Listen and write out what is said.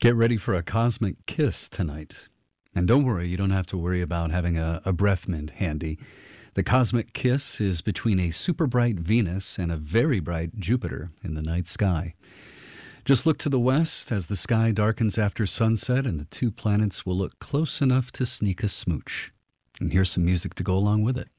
Get ready for a cosmic kiss tonight. And don't worry, you don't have to worry about having a breath mint handy. The cosmic kiss is between a super bright Venus and a very bright Jupiter in the night sky. Just look to the west as the sky darkens after sunset, and the two planets will look close enough to sneak a smooch. And here's some music to go along with it.